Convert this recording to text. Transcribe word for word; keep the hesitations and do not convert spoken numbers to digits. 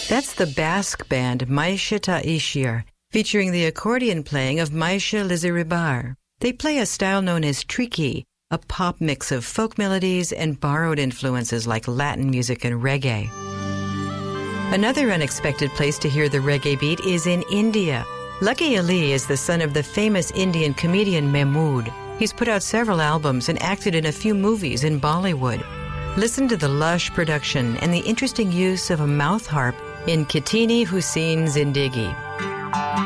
That's the Basque band Maisha Ta'ishir, featuring the accordion playing of Maisha Lizaribar. They play a style known as triki, a pop mix of folk melodies and borrowed influences like Latin music and reggae. Another unexpected place to hear the reggae beat is in India. Lucky Ali is the son of the famous Indian comedian Mahmood. He's put out several albums and acted in a few movies in Bollywood. Listen to the lush production and the interesting use of a mouth harp in Kitini Hussein Zindagi.